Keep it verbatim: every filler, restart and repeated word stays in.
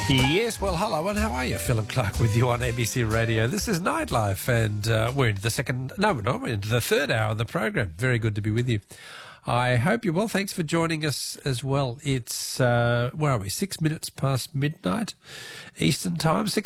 Yes, well, hello, and how are you? Philip Clark with you on A B C Radio. This is Nightlife, and uh, we're into the second, no, we're not, we're into the third hour of the program. Very good to be with you. I hope you're well. Thanks for joining us as well. It's, uh, where are we, six minutes past midnight Eastern time, six